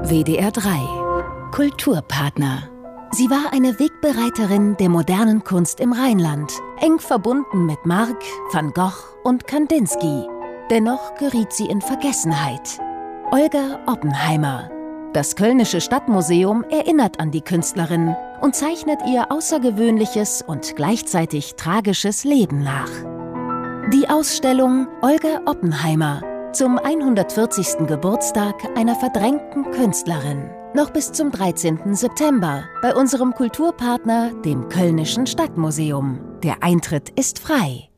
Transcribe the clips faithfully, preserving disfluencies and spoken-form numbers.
W D R drei Kulturpartner. Sie war eine Wegbereiterin der modernen Kunst im Rheinland, eng verbunden mit Mark, Van Gogh und Kandinsky. Dennoch geriet sie in Vergessenheit. Olga Oppenheimer. Das Kölnische Stadtmuseum erinnert an die Künstlerin und zeichnet ihr außergewöhnliches und gleichzeitig tragisches Leben nach. Die Ausstellung Olga Oppenheimer zum hundertvierzigsten Geburtstag einer verdrängten Künstlerin. Noch bis zum dreizehnten September bei unserem Kulturpartner, dem Kölnischen Stadtmuseum. Der Eintritt ist frei.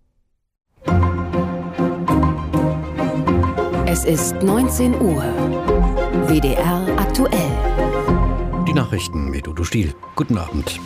Es ist neunzehn Uhr. W D R aktuell. Die Nachrichten mit Udo Stiel. Guten Abend.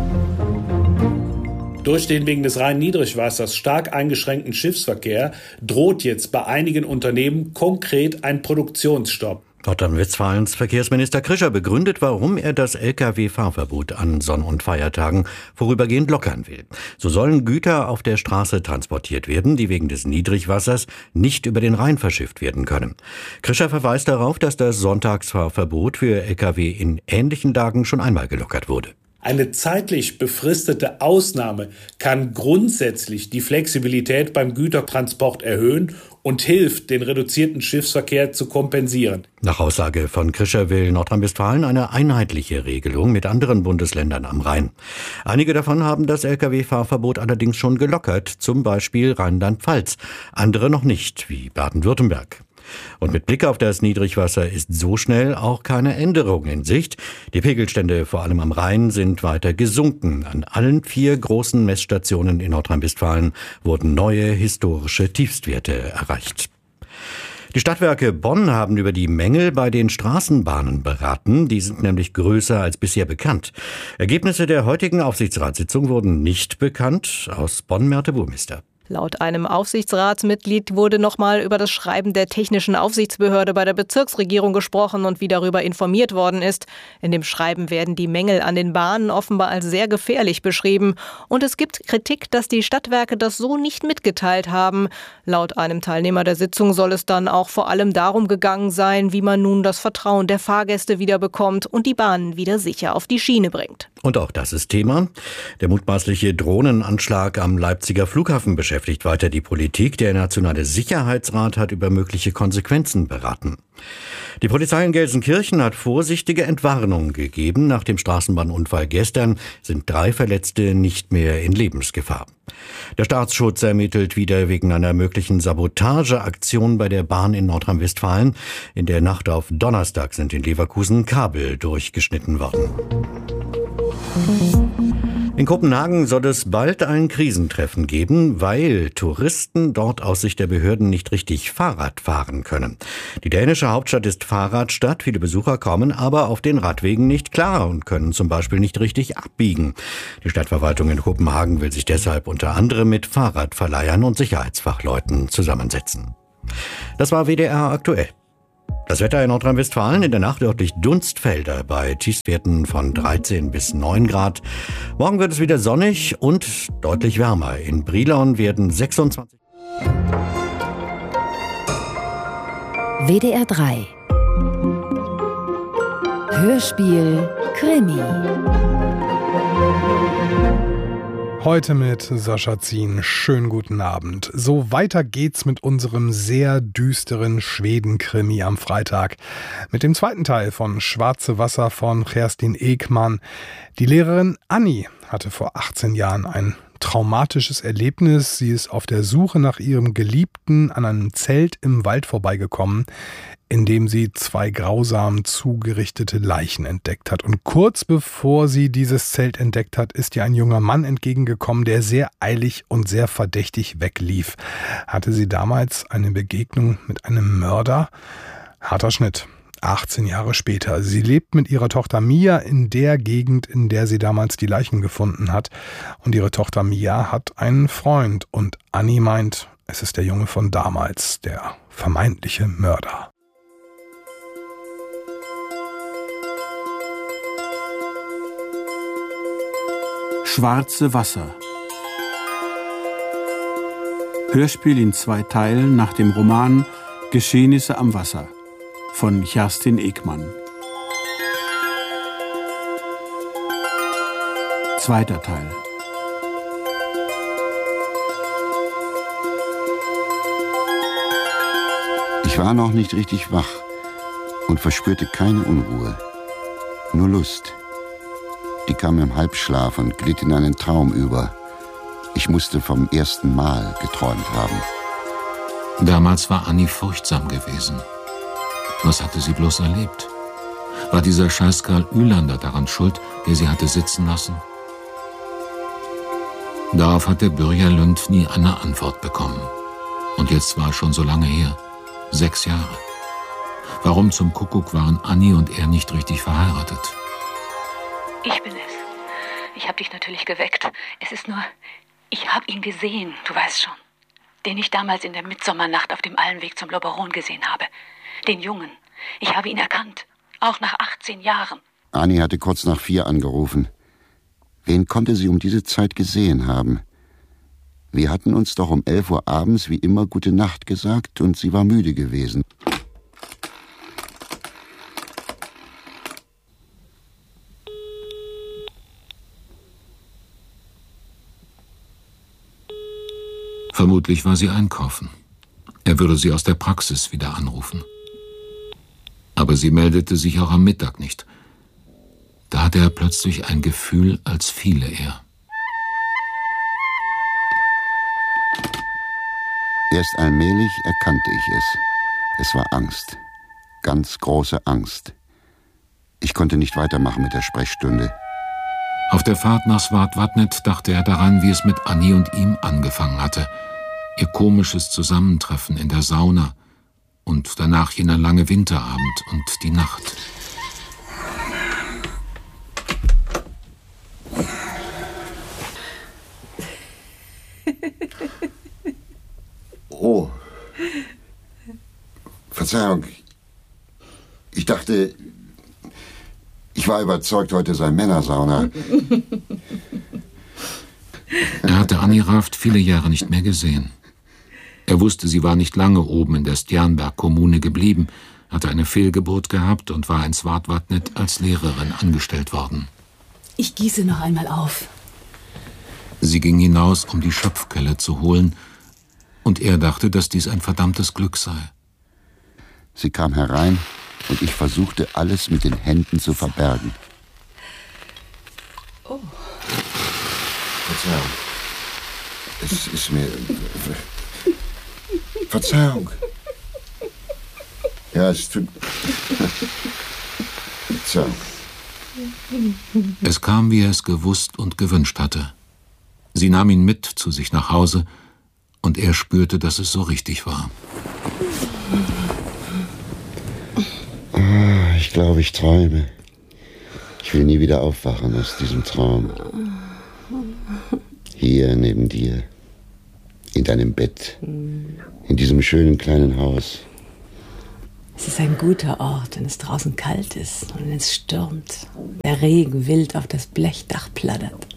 Durch den wegen des Rhein-Niedrigwassers stark eingeschränkten Schiffsverkehr droht jetzt bei einigen Unternehmen konkret ein Produktionsstopp. Nordrhein-Westfalens Verkehrsminister Krischer begründet, warum er das L K W-Fahrverbot an Sonn- und Feiertagen vorübergehend lockern will. So sollen Güter auf der Straße transportiert werden, die wegen des Niedrigwassers nicht über den Rhein verschifft werden können. Krischer verweist darauf, dass das Sonntagsfahrverbot für L K W in ähnlichen Lagen schon einmal gelockert wurde. Eine zeitlich befristete Ausnahme kann grundsätzlich die Flexibilität beim Gütertransport erhöhen und hilft, den reduzierten Schiffsverkehr zu kompensieren. Nach Aussage von Krischer will Nordrhein-Westfalen eine einheitliche Regelung mit anderen Bundesländern am Rhein. Einige davon haben das L K W-Fahrverbot allerdings schon gelockert, zum Beispiel Rheinland-Pfalz, andere noch nicht, wie Baden-Württemberg. Und mit Blick auf das Niedrigwasser ist so schnell auch keine Änderung in Sicht. Die Pegelstände vor allem am Rhein sind weiter gesunken. An allen vier großen Messstationen in Nordrhein-Westfalen wurden neue historische Tiefstwerte erreicht. Die Stadtwerke Bonn haben über die Mängel bei den Straßenbahnen beraten. Die sind nämlich größer als bisher bekannt. Ergebnisse der heutigen Aufsichtsratssitzung wurden nicht bekannt. Aus Bonn Merte Burmester. Laut einem Aufsichtsratsmitglied wurde nochmal über das Schreiben der Technischen Aufsichtsbehörde bei der Bezirksregierung gesprochen und wie darüber informiert worden ist. In dem Schreiben werden die Mängel an den Bahnen offenbar als sehr gefährlich beschrieben. Und es gibt Kritik, dass die Stadtwerke das so nicht mitgeteilt haben. Laut einem Teilnehmer der Sitzung soll es dann auch vor allem darum gegangen sein, wie man nun das Vertrauen der Fahrgäste wieder bekommt und die Bahnen wieder sicher auf die Schiene bringt. Und auch das ist Thema. Der mutmaßliche Drohnenanschlag am Leipziger Flughafen beschäftigt weiter die Politik. Der Nationale Sicherheitsrat hat über mögliche Konsequenzen beraten. Die Polizei in Gelsenkirchen hat vorsichtige Entwarnung gegeben. Nach dem Straßenbahnunfall gestern sind drei Verletzte nicht mehr in Lebensgefahr. Der Staatsschutz ermittelt wieder wegen einer möglichen Sabotageaktion bei der Bahn in Nordrhein-Westfalen. In der Nacht auf Donnerstag sind in Leverkusen Kabel durchgeschnitten worden. In Kopenhagen soll es bald ein Krisentreffen geben, weil Touristen dort aus Sicht der Behörden nicht richtig Fahrrad fahren können. Die dänische Hauptstadt ist Fahrradstadt, viele Besucher kommen aber auf den Radwegen nicht klar und können zum Beispiel nicht richtig abbiegen. Die Stadtverwaltung in Kopenhagen will sich deshalb unter anderem mit Fahrradverleihern und Sicherheitsfachleuten zusammensetzen. Das war W D R aktuell. Das Wetter in Nordrhein-Westfalen, in der Nacht örtlich Dunstfelder bei Tiefstwerten von dreizehn bis neun Grad. Morgen wird es wieder sonnig und deutlich wärmer. In Brilon werden sechsundzwanzig. W D R drei Hörspiel Krimi. Heute mit Sascha Zien. Schönen guten Abend. So weiter geht's mit unserem sehr düsteren Schweden-Krimi am Freitag. Mit dem zweiten Teil von Schwarze Wasser von Kerstin Ekman. Die Lehrerin Annie hatte vor achtzehn Jahren ein traumatisches Erlebnis. Sie ist auf der Suche nach ihrem Geliebten an einem Zelt im Wald vorbeigekommen, in dem sie zwei grausam zugerichtete Leichen entdeckt hat. Und kurz bevor sie dieses Zelt entdeckt hat, ist ihr ein junger Mann entgegengekommen, der sehr eilig und sehr verdächtig weglief. Hatte sie damals eine Begegnung mit einem Mörder? Harter Schnitt. achtzehn Jahre später. Sie lebt mit ihrer Tochter Mia in der Gegend, in der sie damals die Leichen gefunden hat. Und ihre Tochter Mia hat einen Freund. Und Annie meint, es ist der Junge von damals, der vermeintliche Mörder. Schwarze Wasser. Hörspiel in zwei Teilen nach dem Roman Geschehnisse am Wasser von Kerstin Ekman. Zweiter Teil. Ich war noch nicht richtig wach und verspürte keine Unruhe, nur Lust. Die kam im Halbschlaf und glitt in einen Traum über. Ich musste vom ersten Mal geträumt haben. Damals war Annie furchtsam gewesen. Was hatte sie bloß erlebt? War dieser Scheißkerl Ülander daran schuld, der sie hatte sitzen lassen? Darauf hatte Börje Lund nie eine Antwort bekommen. Und jetzt war es schon so lange her. Sechs Jahre. Warum zum Kuckuck waren Annie und er nicht richtig verheiratet? Ich bin es. Ich habe dich natürlich geweckt. Es ist nur, ich habe ihn gesehen, du weißt schon. Den ich damals in der Mitsommernacht auf dem Allenweg zum Loberon gesehen habe. Den Jungen. Ich habe ihn erkannt. Auch nach achtzehn Jahren. Annie hatte kurz nach vier angerufen. Wen konnte sie um diese Zeit gesehen haben? Wir hatten uns doch um elf Uhr abends wie immer Gute Nacht gesagt und sie war müde gewesen. Vermutlich war sie einkaufen. Er würde sie aus der Praxis wieder anrufen. Aber sie meldete sich auch am Mittag nicht. Da hatte er plötzlich ein Gefühl, als fiele er. Erst allmählich erkannte ich es. Es war Angst. Ganz große Angst. Ich konnte nicht weitermachen mit der Sprechstunde. Auf der Fahrt nach Swartvatnet dachte er daran, wie es mit Annie und ihm angefangen hatte. Ihr komisches Zusammentreffen in der Sauna und danach jener lange Winterabend und die Nacht. Oh. Verzeihung. Ich dachte, ich war überzeugt, heute sei Männersauna. Er hatte Annie Raft viele Jahre nicht mehr gesehen. Er wusste, sie war nicht lange oben in der Stjernberg-Kommune geblieben, hatte eine Fehlgeburt gehabt und war in Swartvatnet als Lehrerin angestellt worden. Ich gieße noch einmal auf. Sie ging hinaus, um die Schöpfkelle zu holen, und er dachte, dass dies ein verdammtes Glück sei. Sie kam herein und ich versuchte, alles mit den Händen zu verbergen. Oh. Verzeihung. Es ist mir... Verzeihung. Ja, es tut... Verzeihung. Es kam, wie er es gewusst und gewünscht hatte. Sie nahm ihn mit zu sich nach Hause, und er spürte, dass es so richtig war. Ich glaube, ich träume. Ich will nie wieder aufwachen aus diesem Traum. Hier neben dir. In deinem Bett. In diesem schönen kleinen Haus. Es ist ein guter Ort, wenn es draußen kalt ist und wenn es stürmt. Der Regen wild auf das Blechdach plattert.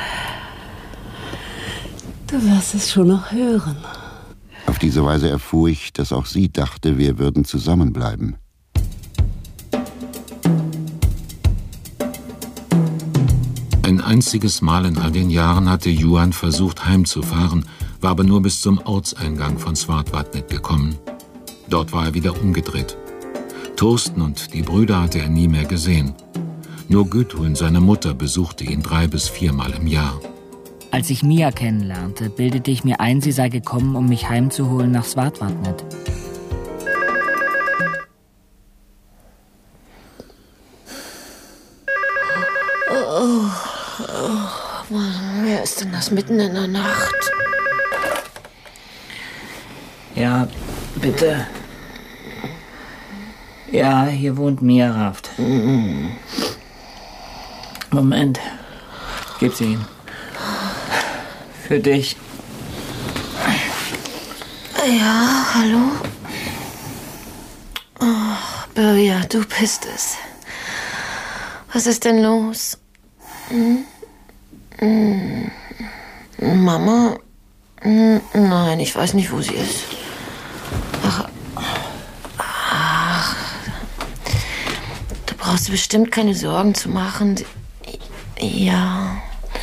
Du wirst es schon noch hören. Auf diese Weise erfuhr ich, dass auch sie dachte, wir würden zusammenbleiben. Ein einziges Mal in all den Jahren hatte Juan versucht, heimzufahren, war aber nur bis zum Ortseingang von Swartvatnet gekommen. Dort war er wieder umgedreht. Thorsten und die Brüder hatte er nie mehr gesehen. Nur Gudrun, seine Mutter, besuchte ihn drei bis viermal im Jahr. Als ich Mia kennenlernte, bildete ich mir ein, sie sei gekommen, um mich heimzuholen nach Swartvatnet. Oh, oh, Mann, wer ist denn das mitten in der Nacht? Ja, bitte. Ja, hier wohnt Mia Raft. Mhm. Moment. Gib sie ihm. Für dich. Ja, hallo? Oh, Börje, du bist es. Was ist denn los? Hm? Hm. Mama? Hm, nein, ich weiß nicht, wo sie ist. Ach, ach, du brauchst bestimmt keine Sorgen zu machen. Ja,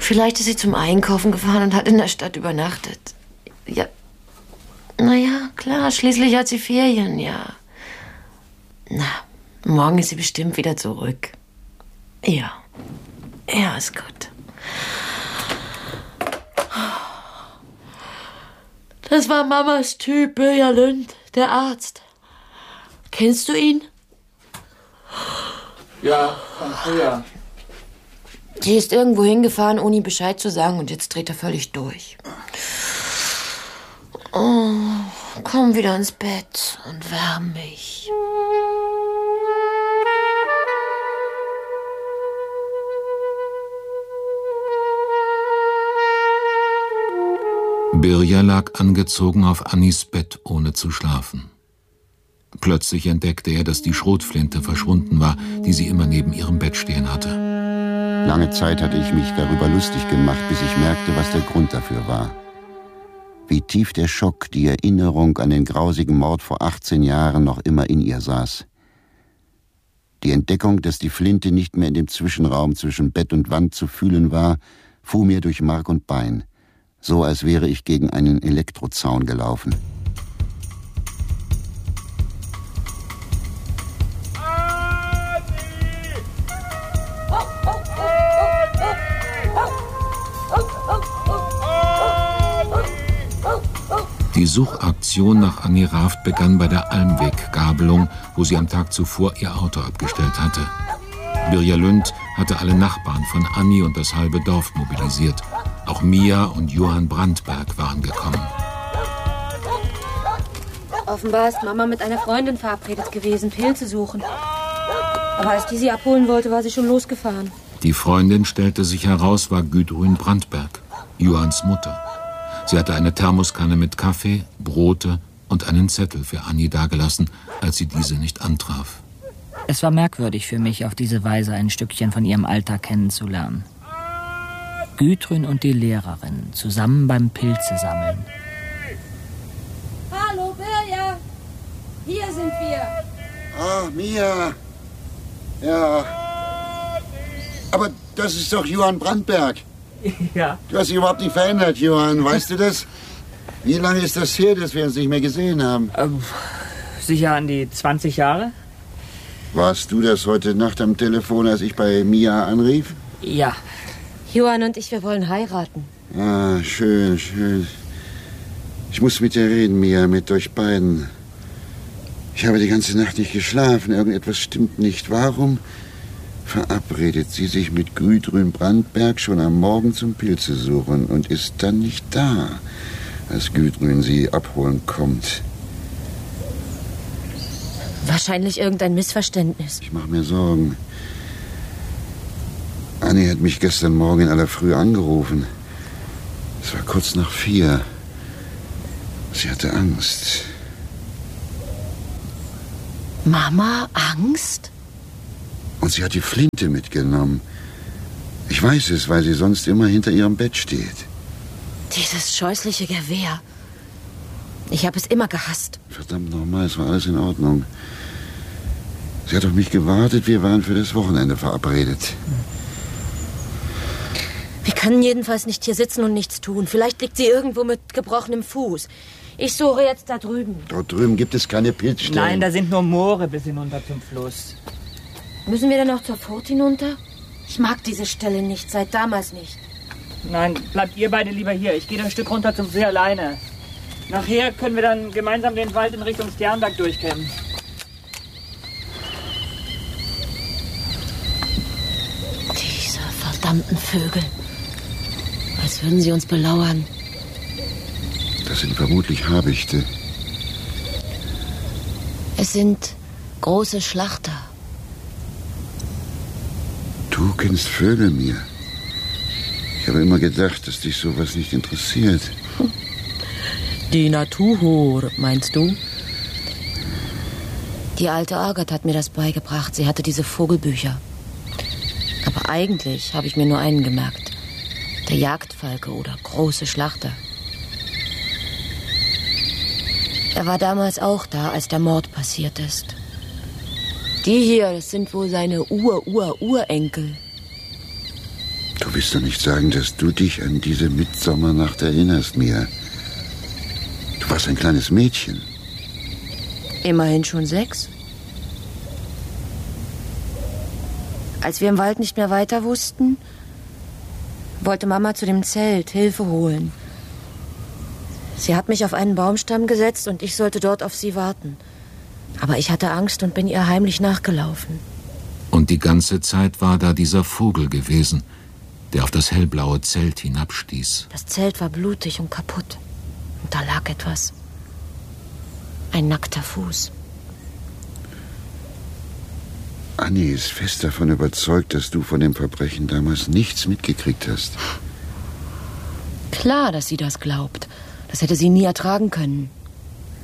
Vielleicht ist sie zum Einkaufen gefahren und hat in der Stadt übernachtet. Ja. Naja, klar, schließlich hat sie Ferien, ja. Na, morgen ist sie bestimmt wieder zurück. Ja. Ja, ist gut. Das war Mamas Typ, Birger Lünd, der Arzt. Kennst du ihn? Ja, von früher. Sie ist irgendwo hingefahren, ohne ihm Bescheid zu sagen, und jetzt dreht er völlig durch. Oh, komm wieder ins Bett und wärm mich. Birger lag angezogen auf Annis Bett, ohne zu schlafen. Plötzlich entdeckte er, dass die Schrotflinte verschwunden war, die sie immer neben ihrem Bett stehen hatte. Lange Zeit hatte ich mich darüber lustig gemacht, bis ich merkte, was der Grund dafür war. Wie tief der Schock, die Erinnerung an den grausigen Mord vor achtzehn Jahren noch immer in ihr saß. Die Entdeckung, dass die Flinte nicht mehr in dem Zwischenraum zwischen Bett und Wand zu fühlen war, fuhr mir durch Mark und Bein. So als wäre ich gegen einen Elektrozaun gelaufen. Die Suchaktion nach Annie Raft begann bei der Almweg-Gabelung, wo sie am Tag zuvor ihr Auto abgestellt hatte. Birger Lünd hatte alle Nachbarn von Annie und das halbe Dorf mobilisiert. Auch Mia und Johann Brandberg waren gekommen. Offenbar ist Mama mit einer Freundin verabredet gewesen, Pilze suchen. Aber als die sie abholen wollte, war sie schon losgefahren. Die Freundin, stellte sich heraus, war Gudrun Brandberg, Johanns Mutter. Sie hatte eine Thermoskanne mit Kaffee, Brote und einen Zettel für Annie dagelassen, als sie diese nicht antraf. Es war merkwürdig für mich, auf diese Weise ein Stückchen von ihrem Alltag kennenzulernen. Gudrun und die Lehrerin zusammen beim Pilze sammeln. Hallo, Birger! Hier sind wir! Ah, Mia! Ja. Aber das ist doch Johann Brandberg. Ja. Du hast dich überhaupt nicht verändert, Johann. Weißt du das? Wie lange ist das her, dass wir uns nicht mehr gesehen haben? Ähm, sicher an die zwanzig Jahre. Warst du das heute Nacht am Telefon, als ich bei Mia anrief? Ja. Johann und ich, wir wollen heiraten. Ah, schön, schön. Ich muss mit dir reden, Mia, mit euch beiden. Ich habe die ganze Nacht nicht geschlafen. Irgendetwas stimmt nicht. Warum verabredet sie sich mit Gudrun Brandberg schon am Morgen zum Pilze suchen und ist dann nicht da, als Gudrun sie abholen kommt? Wahrscheinlich irgendein Missverständnis. Ich mache mir Sorgen. Annie hat mich gestern Morgen in aller Früh angerufen. Es war kurz nach vier. Sie hatte Angst. Mama, Angst? Und sie hat die Flinte mitgenommen. Ich weiß es, weil sie sonst immer hinter ihrem Bett steht. Dieses scheußliche Gewehr. Ich habe es immer gehasst. Verdammt nochmal, es war alles in Ordnung. Sie hat auf mich gewartet, wir waren für das Wochenende verabredet. Wir können jedenfalls nicht hier sitzen und nichts tun. Vielleicht liegt sie irgendwo mit gebrochenem Fuß. Ich suche jetzt da drüben. Dort drüben gibt es keine Pilzstellen. Nein, da sind nur Moore bis hinunter zum Fluss. Müssen wir dann noch zur Furt hinunter? Ich mag diese Stelle nicht, seit damals nicht. Nein, bleibt ihr beide lieber hier. Ich gehe ein Stück runter zum See alleine. Nachher können wir dann gemeinsam den Wald in Richtung Sternberg durchkämmen. Diese verdammten Vögel. Als würden sie uns belauern. Das sind vermutlich Habichte. Es sind große Schlachter. Du kennst Vögel, Mia. Ich habe immer gedacht, dass dich sowas nicht interessiert. Die Natur, meinst du? Die alte Agathe hat mir das beigebracht. Sie hatte diese Vogelbücher. Aber eigentlich habe ich mir nur einen gemerkt. Der Jagdfalke oder große Schlachter. Er war damals auch da, als der Mord passiert ist. Die hier, das sind wohl seine Ur-Ur-Urenkel. Du willst doch nicht sagen, dass du dich an diese Mitsommernacht erinnerst, Mia. Du warst ein kleines Mädchen. Immerhin schon sechs. Als wir im Wald nicht mehr weiter wussten, wollte Mama zu dem Zelt Hilfe holen. Sie hat mich auf einen Baumstamm gesetzt und ich sollte dort auf sie warten. Aber ich hatte Angst und bin ihr heimlich nachgelaufen. Und die ganze Zeit war da dieser Vogel gewesen, der auf das hellblaue Zelt hinabstieß. Das Zelt war blutig und kaputt. Und da lag etwas. Ein nackter Fuß. Annie ist fest davon überzeugt, dass du von dem Verbrechen damals nichts mitgekriegt hast. Klar, dass sie das glaubt. Das hätte sie nie ertragen können.